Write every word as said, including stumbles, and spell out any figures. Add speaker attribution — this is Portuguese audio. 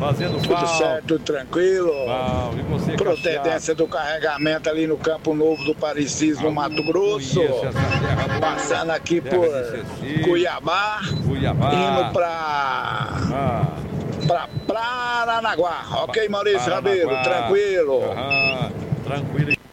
Speaker 1: Fazendo
Speaker 2: Tudo
Speaker 1: pau.
Speaker 2: certo, tudo tranquilo.
Speaker 1: Pau. E você,
Speaker 2: Procedência do carregamento ali no Campo Novo do Parecis, no Mato Grosso.
Speaker 1: Conheço essa terra boa.
Speaker 2: Passando aqui
Speaker 1: Terra
Speaker 2: por
Speaker 1: de Ceci,
Speaker 2: Cuiabá.
Speaker 1: Cuiabá.
Speaker 2: Indo pra.
Speaker 1: Ah.
Speaker 2: pra Paranaguá. Ok, Maurício
Speaker 1: Paranaguá.
Speaker 2: Rabelo, tranquilo.
Speaker 1: Aham, tranquilo.